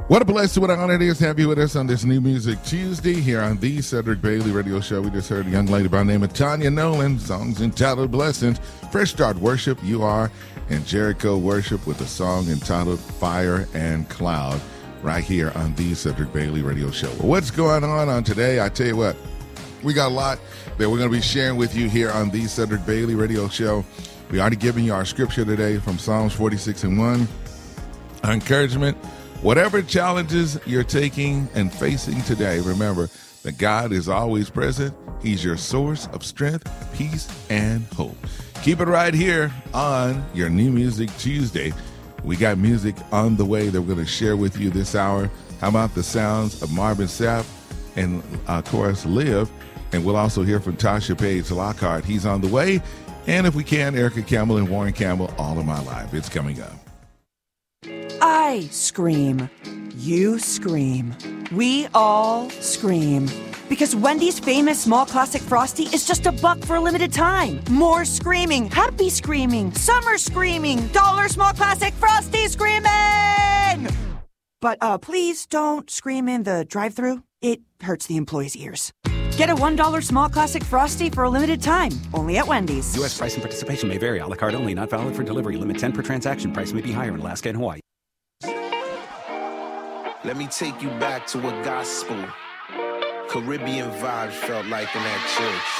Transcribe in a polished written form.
What a blessing, what an honor it is to have you with us on this New Music Tuesday here on the Cedric Bailey Radio Show. We just heard a young lady by the name of Tanya Nolan, songs entitled Blessings. Fresh Start Worship, you are, and Jericho Worship with a song entitled Fire and Cloud right here on the Cedric Bailey Radio Show. Well, what's going on today? I tell you what, we got a lot that we're going to be sharing with you here on the Cedric Bailey Radio Show. We already given you our scripture today from Psalms 46:1. Our encouragement. Whatever challenges you're taking and facing today, remember that God is always present. He's your source of strength, peace, and hope. Keep it right here on your New Music Tuesday. We got music on the way that we're going to share with you this hour. How about the sounds of Marvin Sapp and, of course, Live. And we'll also hear from Tasha Page Lockhart. He's on the way. And if we can, Erica Campbell and Warren Campbell, All of My Life. It's coming up. I scream. You scream. We all scream. Because Wendy's famous small classic Frosty is just $1 for a limited time. More screaming, happy screaming, summer screaming, dollar small classic Frosty screaming! But please don't scream in the drive-thru. It hurts the employees' ears. Get a $1 small classic Frosty for a limited time, only at Wendy's. U.S. price and participation may vary. A la carte only, not valid for delivery. Limit 10 per transaction. Price may be higher in Alaska and Hawaii. Let me take you back to a gospel Caribbean vibes felt like in that church.